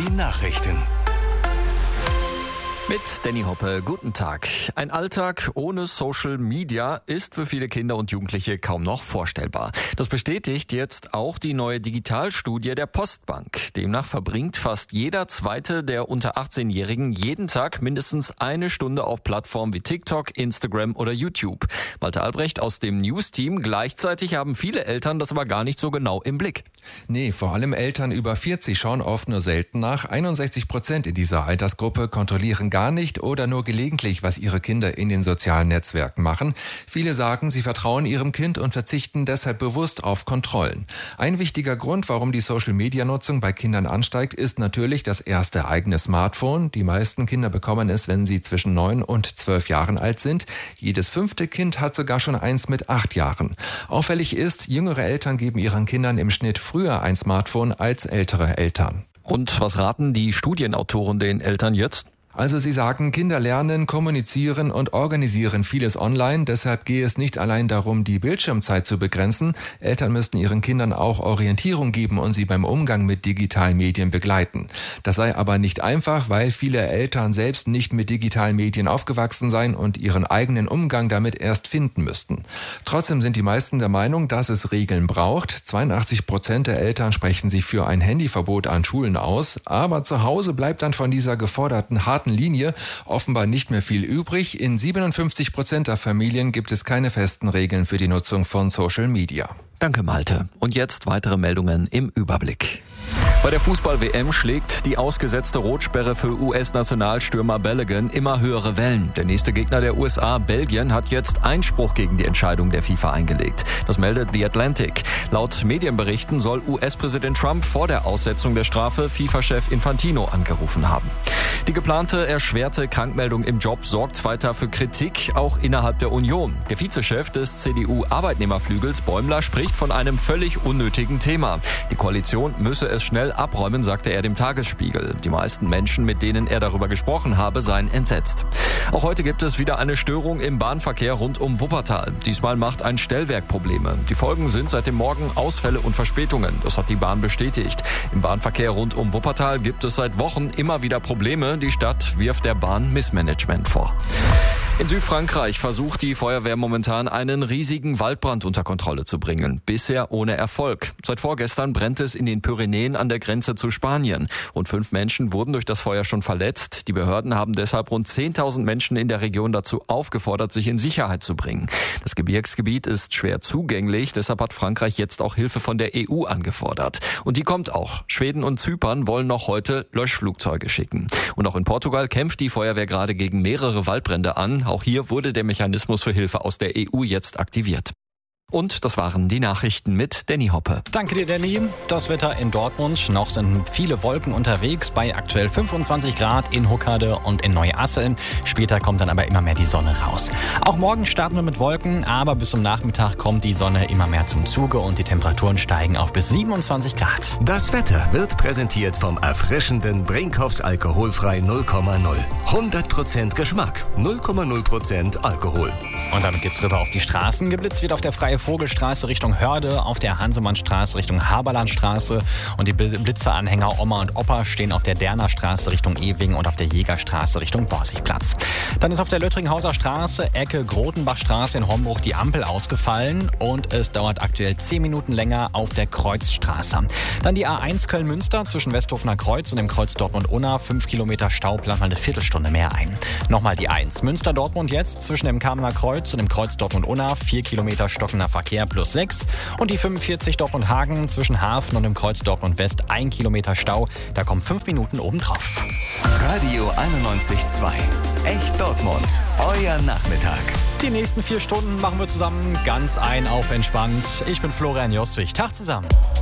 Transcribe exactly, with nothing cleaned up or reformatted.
Die Nachrichten. Mit Danny Hoppe, guten Tag. Ein Alltag ohne Social Media ist für viele Kinder und Jugendliche kaum noch vorstellbar. Das bestätigt jetzt auch die neue Digitalstudie der Postbank. Demnach verbringt fast jeder Zweite der unter achtzehnjährigen jeden Tag mindestens eine Stunde auf Plattformen wie TikTok, Instagram oder YouTube. Malte Albrecht aus dem News-Team. Gleichzeitig haben viele Eltern das aber gar nicht so genau im Blick. Nee, vor allem Eltern über vierzig schauen oft nur selten nach. einundsechzig Prozent in dieser Altersgruppe kontrollieren gar nicht oder nur gelegentlich, was ihre Kinder in den sozialen Netzwerken machen. Viele sagen, sie vertrauen ihrem Kind und verzichten deshalb bewusst auf Kontrollen. Ein wichtiger Grund, warum die Social-Media-Nutzung bei Kindern ansteigt, ist natürlich das erste eigene Smartphone. Die meisten Kinder bekommen es, wenn sie zwischen neun und zwölf Jahren alt sind. Jedes fünfte Kind hat sogar schon eins mit acht Jahren. Auffällig ist, jüngere Eltern geben ihren Kindern im Schnitt früher ein Smartphone als ältere Eltern. Und was raten die Studienautoren den Eltern jetzt? Also sie sagen, Kinder lernen, kommunizieren und organisieren vieles online. Deshalb gehe es nicht allein darum, die Bildschirmzeit zu begrenzen. Eltern müssten ihren Kindern auch Orientierung geben und sie beim Umgang mit digitalen Medien begleiten. Das sei aber nicht einfach, weil viele Eltern selbst nicht mit digitalen Medien aufgewachsen seien und ihren eigenen Umgang damit erst finden müssten. Trotzdem sind die meisten der Meinung, dass es Regeln braucht. zweiundachtzig Prozent der Eltern sprechen sich für ein Handyverbot an Schulen aus. Aber zu Hause bleibt dann von dieser geforderten harten Linie offenbar nicht mehr viel übrig. In siebenundfünfzig Prozent der Familien gibt es keine festen Regeln für die Nutzung von Social Media. Danke, Malte. Und jetzt weitere Meldungen im Überblick. Bei der Fußball-W M schlägt die ausgesetzte Rotsperre für U S-Nationalstürmer Balogun immer höhere Wellen. Der nächste Gegner der U S A, Belgien, hat jetzt Einspruch gegen die Entscheidung der FIFA eingelegt. Das meldet The Atlantic. Laut Medienberichten soll U S-Präsident Trump vor der Aussetzung der Strafe FIFA-Chef Infantino angerufen haben. Die geplante erschwerte Krankmeldung im Job sorgt weiter für Kritik, auch innerhalb der Union. Der Vizechef des C D U-Arbeitnehmerflügels Bäumler spricht von einem völlig unnötigen Thema. Die Koalition müsse es schnell abräumen, sagte er dem Tagesspiegel. Die meisten Menschen, mit denen er darüber gesprochen habe, seien entsetzt. Auch heute gibt es wieder eine Störung im Bahnverkehr rund um Wuppertal. Diesmal macht ein Stellwerk Probleme. Die Folgen sind seit dem Morgen Ausfälle und Verspätungen. Das hat die Bahn bestätigt. Im Bahnverkehr rund um Wuppertal gibt es seit Wochen immer wieder Probleme. Die Stadt wirft der Bahn Missmanagement vor. In Südfrankreich versucht die Feuerwehr momentan einen riesigen Waldbrand unter Kontrolle zu bringen. Bisher ohne Erfolg. Seit vorgestern brennt es in den Pyrenäen an der Grenze zu Spanien. Rund fünf Menschen wurden durch das Feuer schon verletzt. Die Behörden haben deshalb rund zehntausend Menschen in der Region dazu aufgefordert, sich in Sicherheit zu bringen. Das Gebirgsgebiet ist schwer zugänglich. Deshalb hat Frankreich jetzt auch Hilfe von der E U angefordert. Und die kommt auch. Schweden und Zypern wollen noch heute Löschflugzeuge schicken. Und auch in Portugal kämpft die Feuerwehr gerade gegen mehrere Waldbrände an. Auch hier wurde der Mechanismus für Hilfe aus der E U jetzt aktiviert. Und das waren die Nachrichten mit Danny Hoppe. Danke dir, Danny. Das Wetter in Dortmund. Noch sind viele Wolken unterwegs bei aktuell fünfundzwanzig Grad in Huckade und in Neuasseln. Später kommt dann aber immer mehr die Sonne raus. Auch morgen starten wir mit Wolken, aber bis zum Nachmittag kommt die Sonne immer mehr zum Zuge und die Temperaturen steigen auf bis siebenundzwanzig Grad. Das Wetter wird präsentiert vom erfrischenden Brinkhoffs alkoholfrei null Komma null. hundert Prozent Geschmack, null Komma null Prozent Alkohol. Und damit geht's rüber auf die Straßen. Geblitzt wird auf der Freie Vogelstraße Richtung Hörde, auf der Hansemannstraße Richtung Haberlandstraße und die Blitzeranhänger Oma und Opa stehen auf der Dernerstraße Richtung Ewing und auf der Jägerstraße Richtung Borsigplatz. Dann ist auf der Löttringhauser Straße, Ecke Grotenbachstraße in Hombruch die Ampel ausgefallen und es dauert aktuell zehn Minuten länger auf der Kreuzstraße. Dann die A eins Köln-Münster zwischen Westhofener Kreuz und dem Kreuz Dortmund-Unna, fünf Kilometer Stau, plant mal eine Viertelstunde mehr ein. Nochmal die eins Münster-Dortmund jetzt zwischen dem Kamener Kreuz und dem Kreuz Dortmund-Unna, vier Kilometer stockender Verkehr plus sechs. Und die fünfundvierzig Dortmund-Hagen zwischen Hafen und dem Kreuz Dortmund-West, ein Kilometer Stau. Da kommen fünf Minuten obendrauf. Radio einundneunzig Komma zwei. Echt Dortmund. Euer Nachmittag. Die nächsten vier Stunden machen wir zusammen ganz ein auf entspannt. Ich bin Florian Joswig. Tag zusammen.